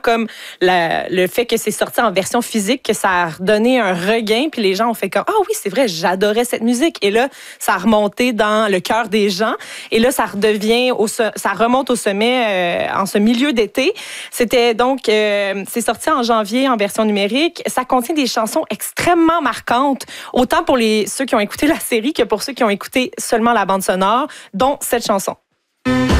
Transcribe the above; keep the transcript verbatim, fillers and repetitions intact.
comme la, le fait que c'est sorti en version physique que ça a redonné un regain, puis les gens ont fait comme « Ah oui, c'est vrai, j'adorais cette musique. » Et là, ça a remonté dans le cœur des gens. Et là, ça redevient, au, ça remonte au sommet euh, en ce milieu d'été. C'était donc, euh, c'est sorti en janvier en version numérique. Ça contient des chansons extrêmement marquantes, autant pour les, ceux qui ont écouté la série que pour ceux qui ont écouté seulement la bande sonore, dont cette chanson.